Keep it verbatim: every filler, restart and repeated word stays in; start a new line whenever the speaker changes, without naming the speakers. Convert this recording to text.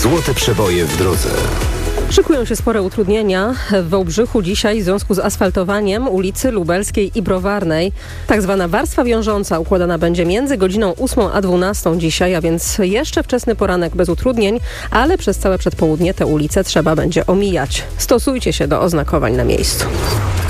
Złote przeboje w drodze.
Szykują się spore utrudnienia w Wałbrzychu dzisiaj w związku z asfaltowaniem ulicy Lubelskiej i Browarnej. Tak zwana warstwa wiążąca układana będzie między godziną ósmą a dwunastą dzisiaj, a więc jeszcze wczesny poranek bez utrudnień, ale przez całe przedpołudnie te ulice trzeba będzie omijać. Stosujcie się do oznakowań na miejscu.